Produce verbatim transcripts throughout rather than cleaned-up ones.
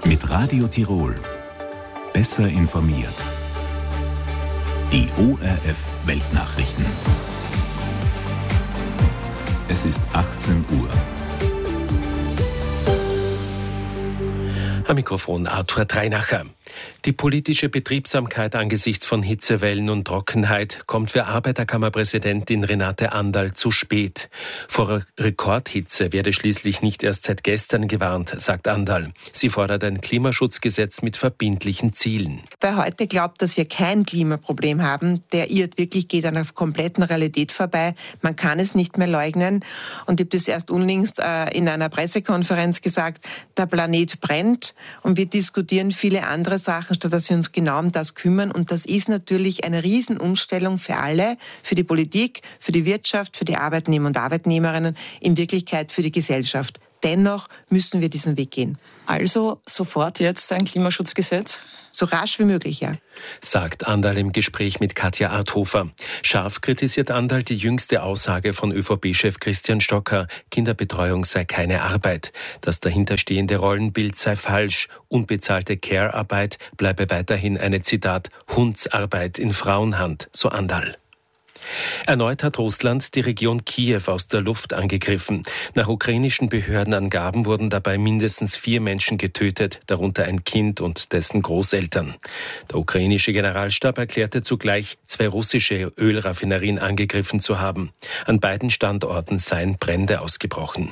Mit Radio Tirol. Besser informiert. Die O R F Weltnachrichten. Es ist achtzehn Uhr. Am Mikrofon Arthur Dreinacher. Die politische Betriebsamkeit angesichts von Hitzewellen und Trockenheit kommt für Arbeiterkammerpräsidentin Renate Anderl zu spät. Vor Rekordhitze werde schließlich nicht erst seit gestern gewarnt, sagt Anderl. Sie fordert ein Klimaschutzgesetz mit verbindlichen Zielen. Wer heute glaubt, dass wir kein Klimaproblem haben, der irrt wirklich, geht an der kompletten Realität vorbei. Man kann es nicht mehr leugnen. Und ich habe das erst unlängst äh, in einer Pressekonferenz gesagt, der Planet brennt und wir diskutieren viele andere Sachen, statt dass wir uns genau um das kümmern. Und das ist natürlich eine Riesenumstellung für alle, für die Politik, für die Wirtschaft, für die Arbeitnehmer und Arbeitnehmerinnen, in Wirklichkeit für die Gesellschaft. Dennoch müssen wir diesen Weg gehen. Also sofort jetzt ein Klimaschutzgesetz? So rasch wie möglich, ja. Sagt Anderl im Gespräch mit Katja Arthofer. Scharf kritisiert Anderl die jüngste Aussage von ÖVP-Chef Christian Stocker, Kinderbetreuung sei keine Arbeit. Das dahinterstehende Rollenbild sei falsch. Unbezahlte Care-Arbeit bleibe weiterhin eine, Zitat, Hundsarbeit in Frauenhand, so Anderl. Erneut hat Russland die Region Kiew aus der Luft angegriffen. Nach ukrainischen Behördenangaben wurden dabei mindestens vier Menschen getötet, darunter ein Kind und dessen Großeltern. Der ukrainische Generalstab erklärte zugleich, zwei russische Ölraffinerien angegriffen zu haben. An beiden Standorten seien Brände ausgebrochen.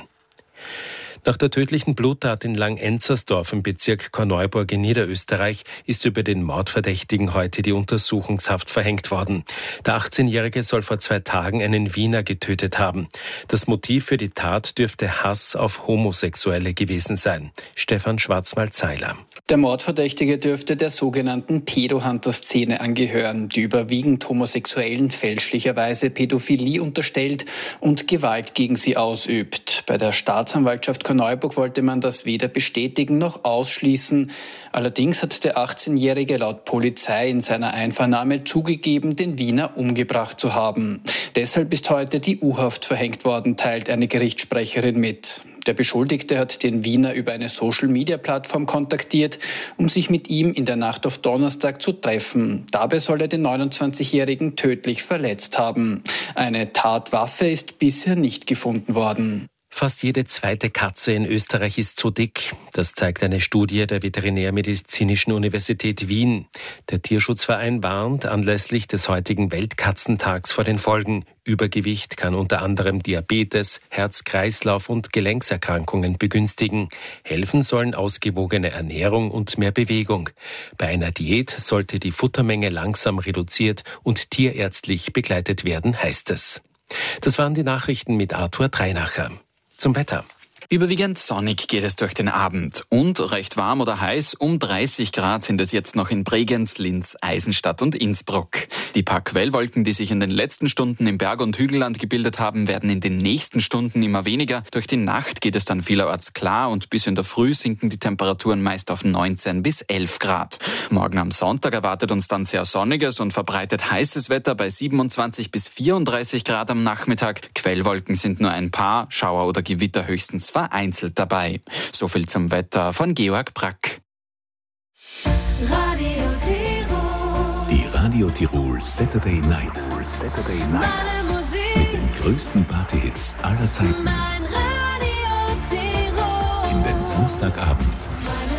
Nach der tödlichen Bluttat in Langenzersdorf im Bezirk Korneuburg in Niederösterreich ist über den Mordverdächtigen heute die Untersuchungshaft verhängt worden. Der achtzehnjährige soll vor zwei Tagen einen Wiener getötet haben. Das Motiv für die Tat dürfte Hass auf Homosexuelle gewesen sein. Stefan Schwarzwald-Zeiler. Der Mordverdächtige dürfte der sogenannten Pedo-Hunter-Szene angehören, die überwiegend Homosexuellen fälschlicherweise Pädophilie unterstellt und Gewalt gegen sie ausübt. Bei der Staatsanwaltschaft Korneuburg wollte man das weder bestätigen noch ausschließen. Allerdings hat der achtzehnjährige laut Polizei in seiner Einvernahme zugegeben, den Wiener umgebracht zu haben. Deshalb ist heute die U-Haft verhängt worden, teilt eine Gerichtssprecherin mit. Der Beschuldigte hat den Wiener über eine Social-Media-Plattform kontaktiert, um sich mit ihm in der Nacht auf Donnerstag zu treffen. Dabei soll er den neunundzwanzigjährigen tödlich verletzt haben. Eine Tatwaffe ist bisher nicht gefunden worden. Fast jede zweite Katze in Österreich ist zu dick. Das zeigt eine Studie der Veterinärmedizinischen Universität Wien. Der Tierschutzverein warnt anlässlich des heutigen Weltkatzentags vor den Folgen. Übergewicht kann unter anderem Diabetes, Herz-Kreislauf- und Gelenkserkrankungen begünstigen. Helfen sollen ausgewogene Ernährung und mehr Bewegung. Bei einer Diät sollte die Futtermenge langsam reduziert und tierärztlich begleitet werden, heißt es. Das waren die Nachrichten mit Arthur Dreinacher. Zum Wetter. Überwiegend sonnig geht es durch den Abend und recht warm oder heiß. Um dreißig Grad sind es jetzt noch in Bregenz, Linz, Eisenstadt und Innsbruck. Die paar Quellwolken, die sich in den letzten Stunden im Berg- und Hügelland gebildet haben, werden in den nächsten Stunden immer weniger. Durch die Nacht geht es dann vielerorts klar und bis in der Früh sinken die Temperaturen meist auf neunzehn bis elf Grad. Morgen am Sonntag erwartet uns dann sehr sonniges und verbreitet heißes Wetter bei siebenundzwanzig bis vierunddreißig Grad am Nachmittag. Quellwolken sind nur ein paar, Schauer oder Gewitter höchstens vereinzelt dabei. So viel zum Wetter von Georg Brack. Radio Tirol. Die Radio Tirol Saturday Night. Saturday Night. Mit den größten Partyhits aller Zeiten. In den Samstagabend